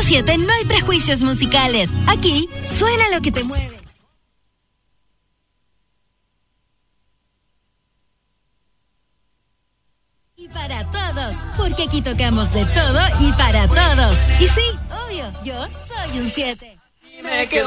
107 no hay prejuicios musicales. Aquí suena lo que te mueve. Y para todos, porque aquí tocamos de todo y para todos. Y sí, obvio, yo soy un 7.